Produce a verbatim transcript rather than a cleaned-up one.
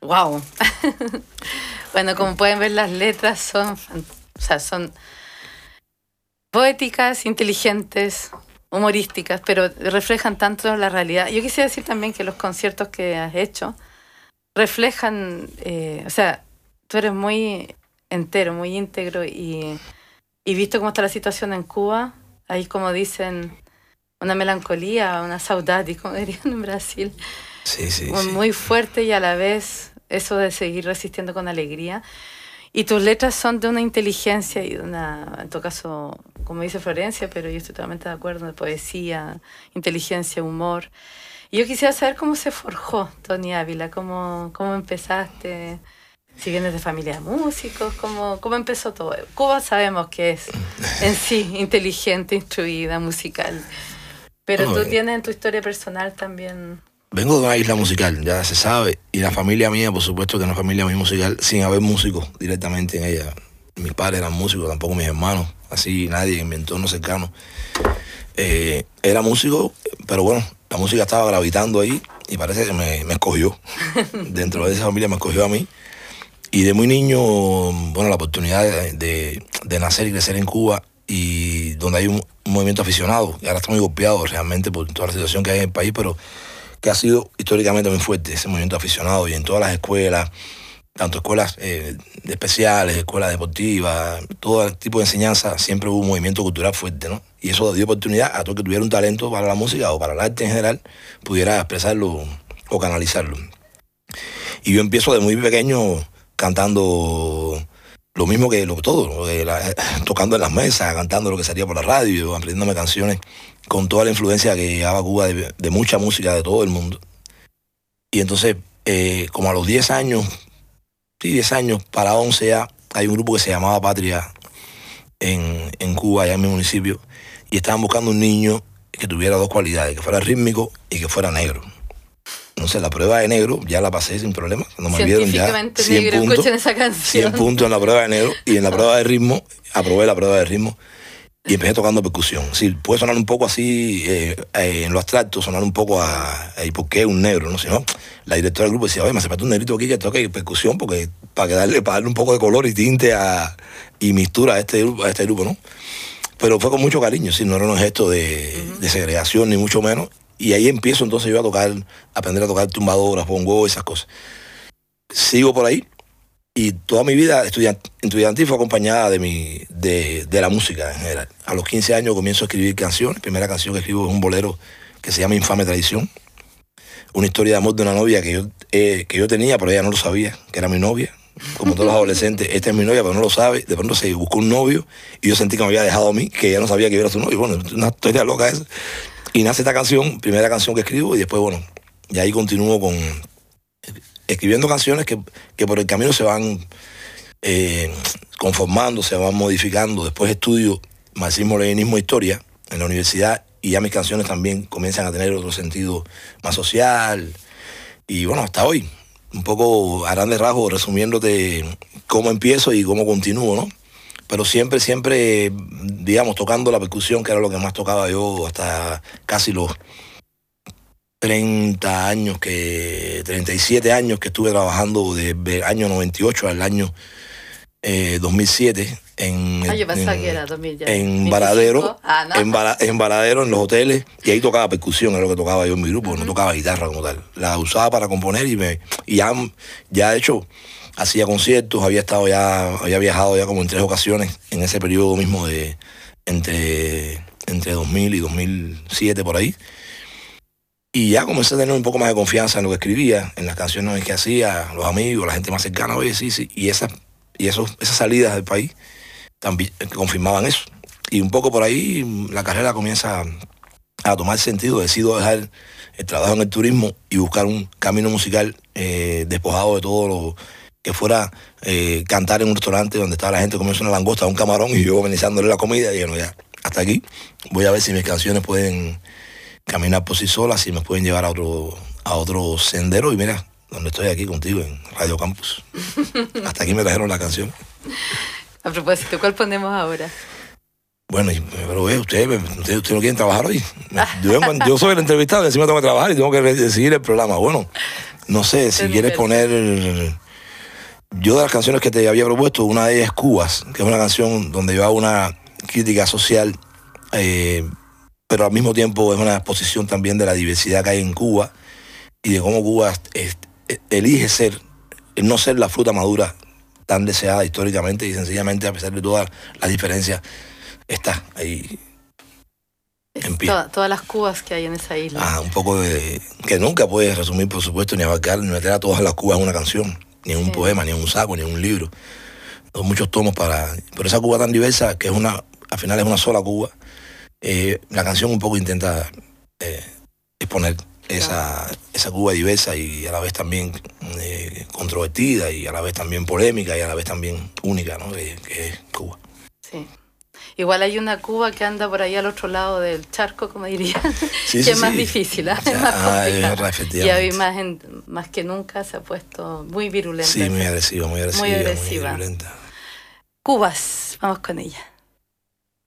Wow. Bueno, como pueden ver, las letras son, o sea, son poéticas, inteligentes, humorísticas, pero reflejan tanto la realidad. Yo quisiera decir también que los conciertos que has hecho reflejan, eh, o sea, tú eres muy entero, muy íntegro y, y visto cómo está la situación en Cuba, hay como dicen, una melancolía, una saudade, como dirían en Brasil, sí, sí, muy, sí. muy fuerte y a la vez eso de seguir resistiendo con alegría. Y tus letras son de una inteligencia y de una, en todo caso, como dice Florencia, pero yo estoy totalmente de acuerdo, de poesía, inteligencia, humor. Y yo quisiera saber cómo se forjó Tony Ávila, cómo, cómo empezaste, si vienes de familia de músicos, cómo, cómo empezó todo. Cuba sabemos que es en sí inteligente, instruida, musical, pero Bueno, tú eh, tienes en tu historia personal también. vengo de una isla musical, ya se sabe, y la familia mía, por supuesto que es una familia muy musical, sin haber músicos directamente en ella. Mis padres eran músicos, tampoco mis hermanos, así nadie en mi entorno cercano. Eh, era músico, pero bueno, la música estaba gravitando ahí y parece que me, me escogió. Dentro de esa familia me escogió a mí. Y de muy niño, bueno, la oportunidad de, de, de nacer y crecer en Cuba, y donde hay un, un movimiento aficionado, y ahora está muy golpeado realmente por toda la situación que hay en el país, pero que ha sido históricamente muy fuerte ese movimiento aficionado, y en todas las escuelas, tanto escuelas eh, especiales, escuelas deportivas, todo tipo de enseñanza, siempre hubo un movimiento cultural fuerte, ¿no? Y eso dio oportunidad a todo el que tuviera un talento para la música o para el arte en general, pudiera expresarlo o canalizarlo. Y yo empiezo de muy pequeño cantando lo mismo que lo, todo, lo que la, tocando en las mesas, cantando lo que salía por la radio, aprendiéndome canciones con toda la influencia que llevaba Cuba de, de mucha música de todo el mundo. Y entonces, eh, como a los diez años, sí, diez años, para once ya, hay un grupo que se llamaba Patria en, en Cuba, allá en mi municipio, y estaban buscando un niño que tuviera dos cualidades, que fuera rítmico y que fuera negro. Entonces la prueba de negro ya la pasé sin problema. Cuando me vieron ya cien negro, puntos, esa canción. cien puntos en la prueba de negro, y en la prueba de ritmo, aprobé la prueba de ritmo y empecé tocando percusión. Sí, puede sonar un poco así, eh, eh, en lo abstracto, sonar un poco a, ¿y por qué un negro? ¿No? Si no, la directora del grupo decía, oye, me hace falta un negrito aquí que toque percusión, porque para, que darle, para darle un poco de color y tinte a, y mistura a este grupo, a este grupo, ¿no? Pero fue con mucho cariño, sí, no era un gesto de, uh-huh. de segregación, ni mucho menos. Y ahí empiezo entonces yo a tocar, a aprender a tocar tumbadoras, bongo, esas cosas. Sigo por ahí, y toda mi vida estudiant, estudiantil fue acompañada de, mi, de, de la música en general. A los quince años comienzo a escribir canciones. La primera canción que escribo es un bolero que se llama Infame Traición. Una historia de amor de una novia que yo, eh, que yo tenía, pero ella no lo sabía, que era mi novia. Como todos los adolescentes, esta es mi novia, pero no lo sabe. De pronto se buscó un novio y yo sentí que me había dejado a mí, que ella no sabía que yo era su novio. Bueno, una historia loca esa. Y nace esta canción, primera canción que escribo, y después, bueno, y ahí continúo con escribiendo canciones que, que por el camino se van eh, conformando, se van modificando. Después estudio marxismo, leninismo e historia en la universidad, y ya mis canciones también comienzan a tener otro sentido más social. Y bueno, hasta hoy, un poco a grandes rasgos, resumiéndote cómo empiezo y cómo continúo, ¿no? Pero siempre, siempre, digamos, tocando la percusión, que era lo que más tocaba yo hasta casi los treinta años, que treinta y siete años que estuve trabajando desde el año noventa y ocho al año eh, dos mil siete en, ah, yo pensaba en, que era dos mil ya. en Varadero, ah, no. en, Vara, en Varadero, en los hoteles, y ahí tocaba percusión, era lo que tocaba yo en mi grupo, uh-huh. no tocaba guitarra como tal. La usaba para componer y, me, y ya, ya de hecho hacía conciertos, había estado ya, había viajado ya como en tres ocasiones en ese periodo mismo de entre, entre dos mil y dos mil siete por ahí. Y ya comencé a tener un poco más de confianza en lo que escribía, en las canciones que hacía, los amigos, la gente más cercana, oye, sí, sí. Y esas, y esos, esas salidas del país también confirmaban eso. Y un poco por ahí la carrera comienza a tomar sentido. Decido dejar el trabajo en el turismo y buscar un camino musical eh, despojado de todo lo que fuera eh, cantar en un restaurante donde estaba la gente comiendo una langosta, un camarón, y yo organizándole la comida. Y bueno, ya, hasta aquí. Voy a ver si mis canciones pueden caminar por sí solas, y me pueden llevar a otro, a otro sendero. Y mira, donde estoy aquí contigo en Radio Campus. Hasta aquí me trajeron la canción. A propósito, ¿cuál ponemos ahora? Bueno, pero ve, usted, usted, usted no quiere trabajar hoy. Yo, yo soy el entrevistado y encima tengo que trabajar y tengo que decidir el programa. Bueno, No sé, si Es quieres diverso. poner... Yo de las canciones que te había propuesto, una de ellas es Cubas, que es una canción donde yo hago una crítica social, eh, pero al mismo tiempo es una exposición también de la diversidad que hay en Cuba y de cómo Cuba es, es, elige ser, no ser la fruta madura tan deseada históricamente y sencillamente, a pesar de todas las diferencias, está ahí en pie. To todas las Cubas que hay en esa isla. Ah, un poco de... que nunca puedes resumir, por supuesto, ni abarcar, ni meter a todas las Cubas en una canción, ni en un sí. poema, ni en un saco, ni en un libro. Son muchos tomos para... Pero esa Cuba tan diversa, que es una, al final es una sola Cuba, eh, la canción un poco intenta eh, exponer esa, esa Cuba diversa y a la vez también eh, controvertida y a la vez también polémica y a la vez también única, ¿no? Que, que es Cuba. Sí. Igual hay una Cuba que anda por ahí al otro lado del charco, como diría, sí, que sí, es más sí. difícil, ¿eh? Es ya, más complicada. otra, efectivamente. Y hoy más, en, más que nunca se ha puesto muy virulenta. Sí, muy agresiva, muy agresiva, muy agresiva. muy virulenta. Cubas, vamos con ella.